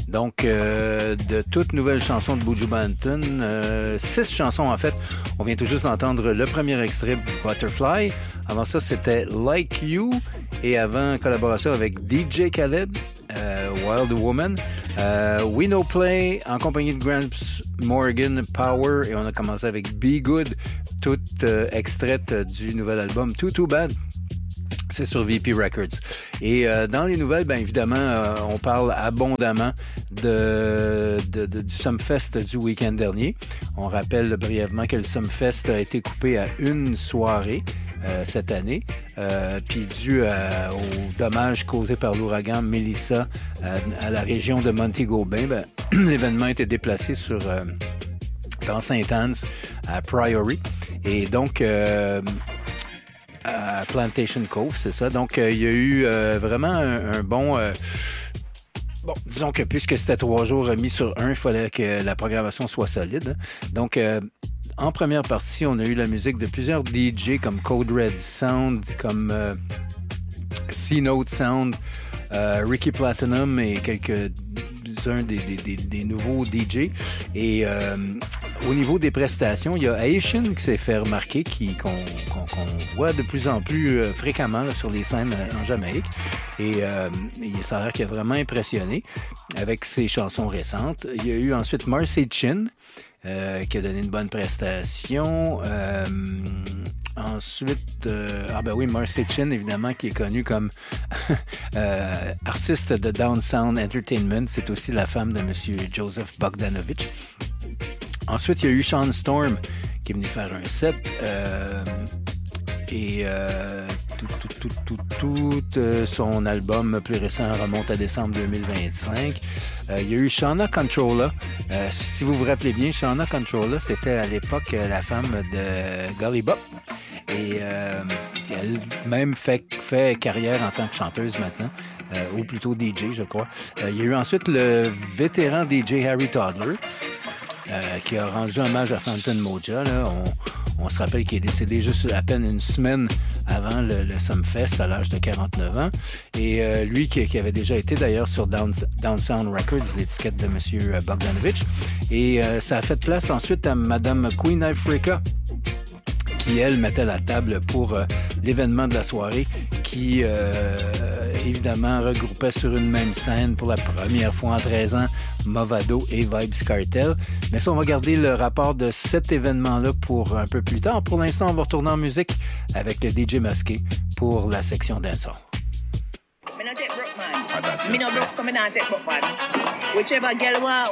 Donc, de toutes nouvelles chansons de Buju Banton, 6 chansons en fait. On vient tout juste d'entendre le premier extrait, Butterfly. Avant ça, c'était Like You. Et avant, collaboration avec DJ Khaled, Wild Woman. We Know Play, en compagnie de Gramps Morgan, Power. Et on a commencé avec Be Good, toute extraite du nouvel album Too Bad. C'est sur VP Records. Et dans les nouvelles, bien évidemment, on parle abondamment du Sumfest du week-end dernier. On rappelle brièvement que le Sumfest a été coupé à une soirée cette année, puis dû aux dommages causés par l'ouragan Melissa à la région de Montego-Bay, ben, l'événement a été déplacé dans Saint-Anne, à Priory. Et donc... à Plantation Cove, c'est ça. Donc, il y a eu vraiment un bon... bon, disons que puisque c'était 3 jours mis sur 1, il fallait que la programmation soit solide. Donc, en première partie, on a eu la musique de plusieurs DJ comme Code Red Sound, comme C-Note Sound, Ricky Platinum et quelques-uns des nouveaux DJ. Et au niveau des prestations, il y a Haitian qui s'est fait remarquer, qu'on voit de plus en plus fréquemment là, sur les scènes en Jamaïque. Et ça a l'air qu'il a vraiment impressionné avec ses chansons récentes. Il y a eu ensuite Marcy Chin, qui a donné une bonne prestation. Ensuite, Marcy Chin, évidemment, qui est connue comme artiste de Down Sound Entertainment. C'est aussi la femme de M. Joseph Bogdanovich. Ensuite, il y a eu Sean Storm, qui est venu faire un set. Son album plus récent remonte à décembre 2025. Il y a eu Shauna Controlla. Si vous vous rappelez bien, Shauna Controlla, c'était à l'époque la femme de Gully Bop. Et elle même fait carrière en tant que chanteuse maintenant, ou plutôt DJ, je crois. Il y a eu ensuite le vétéran DJ Harry Toddler, qui a rendu hommage à Phantom Moja. Là. On se rappelle qu'il est décédé juste à peine une semaine avant le Sumfest à l'âge de 49 ans. Et lui qui avait déjà été d'ailleurs sur Down Sound Records, l'étiquette de M. Bogdanovich. Et ça a fait place ensuite à Mme Queen Africa, qui, elle, mettait la table pour l'événement de la soirée, qui, évidemment, regroupait sur une même scène pour la première fois en 13 ans Movado et Vybz Kartel. Mais ça, on va garder le rapport de cet événement-là pour un peu plus tard. Pour l'instant, on va retourner en musique avec le DJ Masqué pour la section dancehall. Me not take broke man. Me not broke, so me not take broke man. Whichever girl want